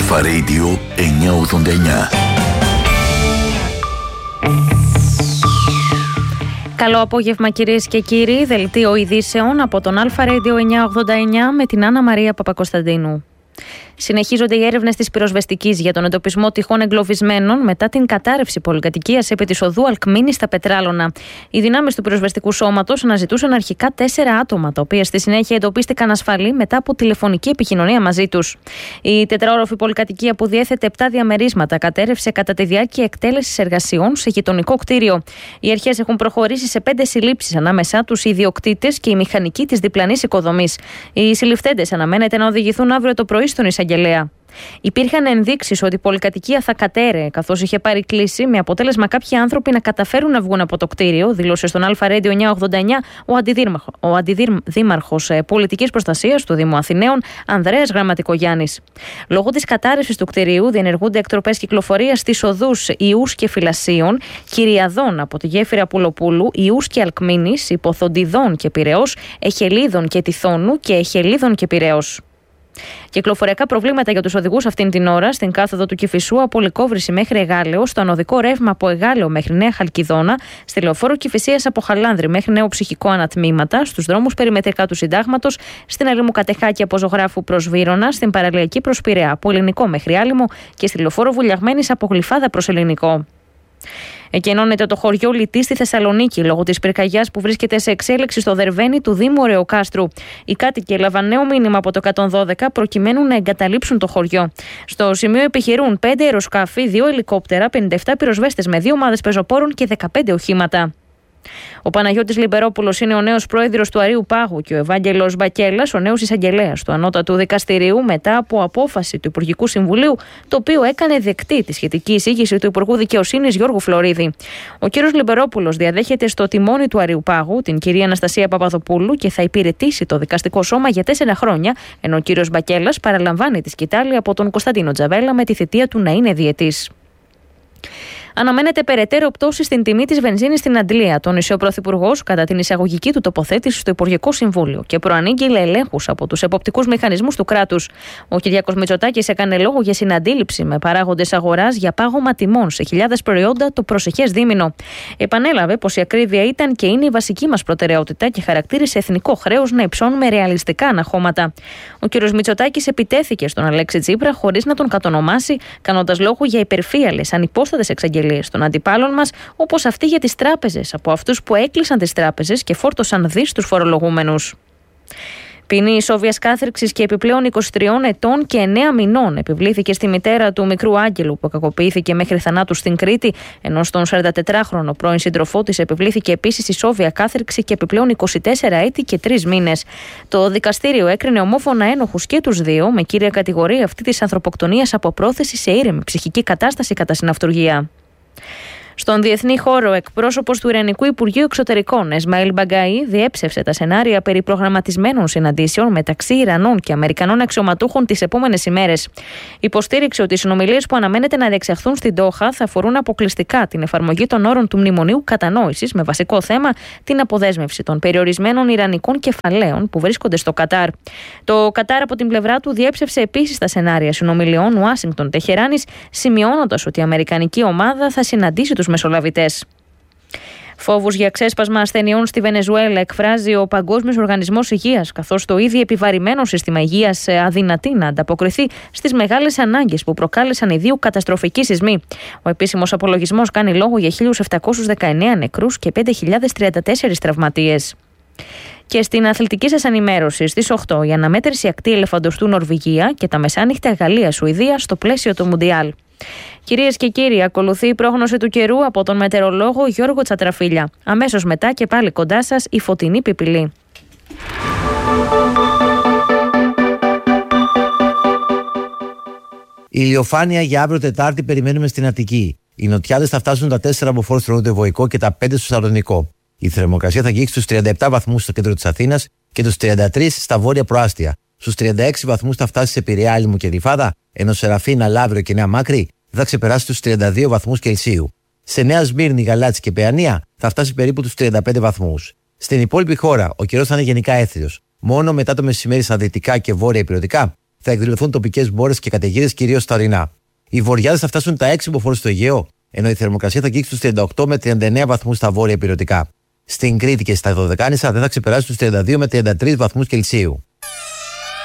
Αλφα Radio 989. Καλό απόγευμα κυρίες και κύριοι, δελτίο ειδήσεων από τον Αλφα Radio 989 με την Άννα Μαρία Παπακοσταντίνου. Συνεχίζονται οι έρευνες της πυροσβεστικής για τον εντοπισμό τυχών εγκλωβισμένων μετά την κατάρρευση πολυκατοικίας επί της οδού Αλκμήνης στα Πετράλωνα. Οι δυνάμεις του πυροσβεστικού σώματος αναζητούσαν αρχικά 4 άτομα, τα οποία στη συνέχεια εντοπίστηκαν ασφαλή μετά από τηλεφωνική επικοινωνία μαζί τους. Η τετραόροφη πολυκατοικία που διέθετε 7 διαμερίσματα κατέρευσε κατά τη διάρκεια εκτέλεσης εργασιών σε γειτονικό κτίριο. Οι αρχές έχουν προχωρήσει σε 5 συλλήψεις, ανάμεσά τους οι ιδιοκτήτες και οι μηχανικοί της διπλανής οικοδομής. Οι συλληφθέντες αναμένεται να οδηγηθούν αύριο το πρωί στον εισαγγελέα. Υπήρχαν ενδείξεις ότι η πολυκατοικία θα κατέρεε, καθώς είχε πάρει κλίση, με αποτέλεσμα κάποιοι άνθρωποι να καταφέρουν να βγουν από το κτίριο, δήλωσε στον Αλφα Radio 989 ο αντιδήμαρχος πολιτικής προστασίας του Δήμου Αθηναίων, Ανδρέας Γραμματικογιάννης. Λόγω της κατάρρευσης του κτιρίου διενεργούνται εκτροπές κυκλοφορίας στις οδούς Ιούς και Φυλασσίων, Κυριαδών από τη γέφυρα Πουλοπούλου, Ιούς και Αλκμήνης, Υποθοντιδών και Πειραιώς, Εχελίδων και Τιθώνου και Εχελίδων και Πειραιώς. Κυκλοφοριακά προβλήματα για τους οδηγούς αυτήν την ώρα στην κάθοδο του Κηφισού από Λυκόβρηση μέχρι Εγάλεο, στο ανωδικό ρεύμα από Εγάλεο μέχρι Νέα Χαλκιδόνα, στη λεωφόρο Κηφισίας από Χαλάνδρη μέχρι Νέο Ψυχικό Ανατμήματα, στους δρόμους περιμετρικά του Συντάγματος, στην Αλήμου Κατεχάκη από Ζωγράφου προς Βύρωνα, στην παραλιακή προς Πειραιά από Ελληνικό μέχρι Άλυμο και στη λεωφόρο Βουλιαγμένης από Γλυφάδα προς Ελληνικό. Εκενώνεται το χωριό Λιτή στη Θεσσαλονίκη λόγω της πυρκαγιάς που βρίσκεται σε εξέλιξη στο Δερβαίνι του Δήμου Ωρεοκάστρου. Οι κάτοικοι έλαβαν νέο μήνυμα από το 112 προκειμένου να εγκαταλείψουν το χωριό. Στο σημείο επιχειρούν 5 αεροσκάφη, 2 ελικόπτερα, 57 πυροσβέστες με 2 ομάδες πεζοπόρων και 15 οχήματα. Ο Παναγιώτης Λιμπερόπουλος είναι ο νέος πρόεδρος του Αρείου Πάγου και ο Ευάγγελος Μπακέλας ο νέος εισαγγελέας του Ανώτατου Δικαστηρίου μετά από απόφαση του Υπουργικού Συμβουλίου, το οποίο έκανε δεκτή τη σχετική εισήγηση του Υπουργού Δικαιοσύνης Γιώργου Φλωρίδη. Ο κύριος Λιμπερόπουλος διαδέχεται στο τιμόνι του Αρείου Πάγου την κυρία Αναστασία Παπαδοπούλου και θα υπηρετήσει το δικαστικό σώμα για 4 χρόνια, ενώ ο κύριος Μπακέλας παραλαμβάνει τη σκητάλη από τον Κωνσταντίνο Τζαβέλα με τη θητεία του να είναι διετής. Αναμένεται περαιτέρω πτώση στην τιμή της βενζίνης στην Αντλία, τόνισε ο Πρωθυπουργός κατά την εισαγωγική του τοποθέτηση στο Υπουργικό Συμβούλιο και προανήγγειλε ελέγχους από τους εποπτικούς μηχανισμούς του κράτους. Ο Κυριάκος Μητσοτάκης έκανε λόγο για συναντήληψη με παράγοντες αγοράς για πάγωμα τιμών σε χιλιάδες προϊόντα το προσεχές δίμηνο. Επανέλαβε πως η ακρίβεια ήταν και είναι η βασική μας προτεραιότητα και χαρακτήρισε εθνικό χρέος να υψώνουμε ρεαλιστικά αναχώματα. Ο κ. Μητσοτάκης επιτέθηκε στον Αλέξη Τσίπρα χωρίς να τον κατονομάσει, κάνοντας λόγο για υπερφύαλες, ανυπόστατες εξαγγελίες των αντιπάλων μας, όπως αυτή για τις τράπεζες, από αυτούς που έκλεισαν τις τράπεζες και φόρτωσαν δις στους φορολογούμενους. Ποινή ισόβιας κάθριξης και επιπλέον 23 ετών και 9 μηνών επιβλήθηκε στη μητέρα του μικρού Άγγελου που κακοποιήθηκε μέχρι θανάτου στην Κρήτη, ενώ στον 44χρονο πρώην σύντροφό της επιβλήθηκε επίσης ισόβια κάθριξη και επιπλέον 24 έτη και 3 μήνες. Το δικαστήριο έκρινε ομόφωνα ένοχους και τους δύο, με κύρια κατηγορία αυτή της ανθρωποκτονίας από πρόθεση σε ήρεμη ψυχική κατάσταση κατά συναυτουργία. Στον διεθνή χώρο, εκπρόσωπος του Ιρανικού Υπουργείου Εξωτερικών, Εσμαήλ Μπαγκάι, διέψευσε τα σενάρια περί προγραμματισμένων συναντήσεων μεταξύ Ιρανών και Αμερικανών αξιωματούχων τις επόμενες ημέρες. Υποστήριξε ότι οι συνομιλίες που αναμένεται να διεξαχθούν στην Ντόχα θα αφορούν αποκλειστικά την εφαρμογή των όρων του Μνημονίου Κατανόησης, με βασικό θέμα την αποδέσμευση των περιορισμένων ιρανικών κεφαλαίων που βρίσκονται στο Κατάρ. Το Κατάρ, από την πλευρά του, διέψευσε επίσης τα σενάρια συνομιλιών Ουάσιγκτον-Τεχεράνης, σημειώνοντας ότι η αμερικανική ομάδα θα συναντήσει τους μεσολαβητές. Φόβους για ξέσπασμα ασθενειών στη Βενεζουέλα εκφράζει ο Παγκόσμιος Οργανισμός Υγείας, καθώς το ήδη επιβαρημένο σύστημα υγείας αδυνατεί να ανταποκριθεί στις μεγάλες ανάγκες που προκάλεσαν οι 2 καταστροφικοί σεισμοί. Ο επίσημος απολογισμός κάνει λόγο για 1.719 νεκρούς και 5.034 τραυματίες. Και στην αθλητική σας ενημέρωση στις 8 η αναμέτρηση ακτή ελεφαντοστού Νορβηγία και τα μεσάνυχτα Γαλλία-Σουηδία στο πλαίσιο του Μουντιάλ. Κυρίες και κύριοι, ακολουθεί η πρόγνωση του καιρού από τον μετεωρολόγο Γιώργο Τσατραφίλια. Αμέσως μετά και πάλι κοντά σας η φωτεινή πιπηλή. Η ηλιοφάνεια για αύριο Τετάρτη περιμένουμε στην Αττική. Οι νοτιάδες θα φτάσουν τα 4 μποφόρ στο νοτιοβοϊκό και τα 5 στο Σαλονικό. Η θερμοκρασία θα αγγίξει στους 37 βαθμούς στο κέντρο της Αθήνας και τους 33 στα βόρεια προάστια. Στους 36 βαθμούς θα φτάσει σε Πειραιά, Άλυμο και Γλυφάδα, ενώ Σεραφείνα, Λαύριο και Νέα Μάκρη θα ξεπεράσει τους 32 βαθμούς Κελσίου. Σε Νέα Σμύρνη, Γαλάτσι και Παιανία θα φτάσει περίπου τους 35 βαθμούς. Στην υπόλοιπη χώρα ο καιρός θα είναι γενικά έθριος. Μόνο μετά το μεσημέρι στα δυτικά και βόρεια ηπειρωτικά θα εκδηλωθούν τοπικές μπόρες και καταιγίδες, κυρίως στα ορεινά. Οι βοριάδες θα φτάσουν τα 6 μποφόρ στο Αιγαίο, ενώ η θερμοκρασία θα αγγίξει τους 38 με 39 βαθμούς στα βόρεια ηπειρωτικά. Στην Κρήτη και στα Δωδεκάνησα δεν θα ξεπεράσει τους 32 με 33 βαθμούς Κελσίου.